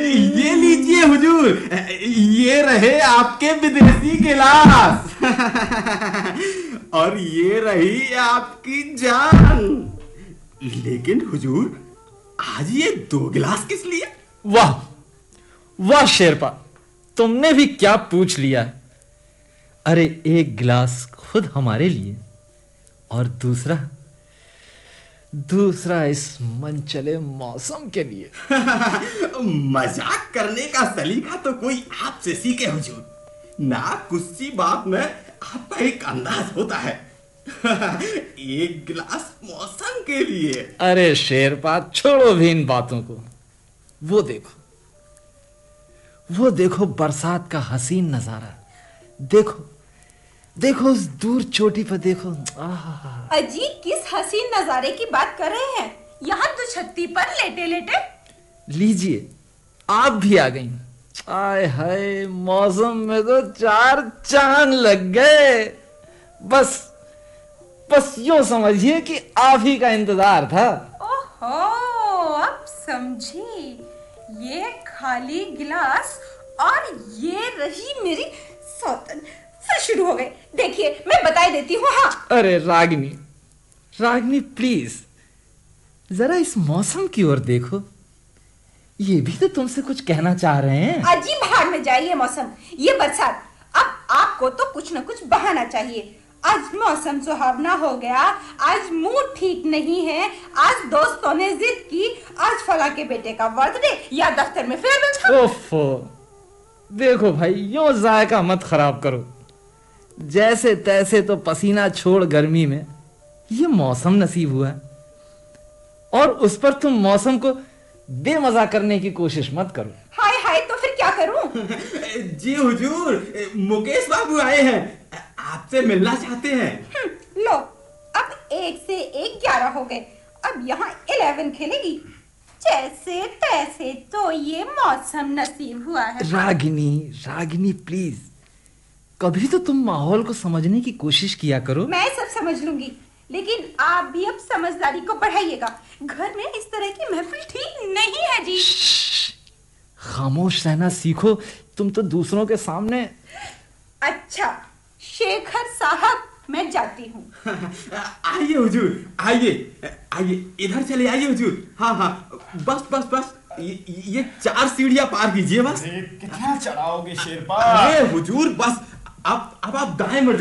ये लीजिए हुजूर, ये रहे आपके विदेशी गिलास। और ये रही आपकी जान। लेकिन हुजूर, आज ये 2 गिलास किस लिए? वाह वाह शेरपा, तुमने भी क्या पूछ लिया। अरे एक गिलास खुद हमारे लिए और दूसरा इस मनचले मौसम के लिए। मजाक करने का सलीका तो कोई आपसे सीखे हुजूर। ना कुछ सी बात में आपका एक अंदाज होता है। एक गिलास मौसम के लिए। अरे शेरपा, छोड़ो भी इन बातों को। वो देखो बरसात का हसीन नजारा। देखो उस दूर चोटी पर देखो। अजी, किस हसीन नजारे की बात कर रहे हैं? यहाँ तो छत्ती पर लेटे लेटे। लीजिए, आप भी आ गई। आय हाय, मौसम में तो 4 चांद लग गए। बस यूं समझिए कि आप ही का इंतजार था। ओहो, अब समझी। ये खाली गिलास और ये रही मेरी सौतन। फिर शुरू हो गए। देखिए, मैं बताई देती हूँ। हाँ। अरे रागिनी प्लीज जरा इस मौसम की ओर देखो। ये भी तो तुमसे कुछ कहना चाह रहे हैं। अजी, बाहर में जाइए। मौसम, ये बरसात। अब आपको तो कुछ न कुछ बहाना चाहिए। आज मौसम सुहावना हो गया, आज मूड ठीक नहीं है, आज दोस्तों ने जिद की, आज फला के बेटे का बर्थडे या दफ्तर में फेयरवेल। ओफो, देखो भाई, यूं जायका मत खराब करो। जैसे तैसे तो पसीना छोड़ गर्मी में ये मौसम नसीब हुआ, और उस पर तुम मौसम को बेमजा करने की कोशिश मत करो। हाय हाय, तो फिर क्या करूं? जी हुजूर, मुकेश बाबू आए हैं, आपसे मिलना चाहते हैं। लो, अब 1 से 1 11 हो गए। अब यहाँ 11 खेलेगी। जैसे तैसे तो ये मौसम नसीब हुआ है। रागिनी प्लीज, कभी तो तुम माहौल को समझने की कोशिश किया करो। मैं सब समझ लूंगी, लेकिन आप भी अब समझदारी को बढ़ाइएगा। घर में इस तरह की महफिल ठीक नहीं है जी। खामोश रहना सीखो, तुम तो दूसरों के सामने। अच्छा शेखर साहब, मैं जाती हूँ। आइए हुजूर, आइए इधर चले आइए हुजूर। हाँ, बस ये 4 सीढ़ियां पार कीजिए बस। कितना चढ़ाओगे शेरपा? अरे हुजूर, बस अब आप दाएं मुड़